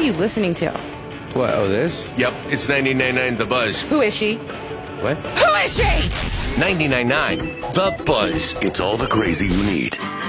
you listening to? What, oh, this? Yep, it's 99.9 The Buzz. Who is she? What? Who is she? 99.9 The Buzz. It's all the crazy you need.